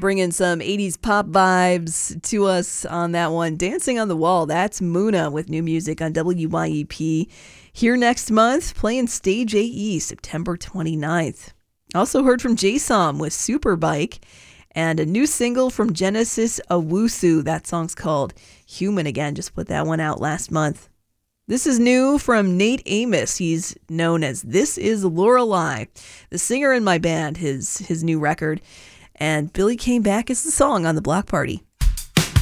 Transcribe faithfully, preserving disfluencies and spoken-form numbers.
bringing some eighties pop vibes to us on that one. Dancing on the Wall, that's Muna with new music on W Y E P. Here next month, playing Stage A E, September twenty-ninth. Also heard from J-Som with Superbike, and a new single from Genesis Owusu. That song's called Human Again. Just put that one out last month. This is new from Nate Amos. He's known as This Is Lorelei, the singer in my band, his his new record. And Billy Came Back is the song on the Block Party.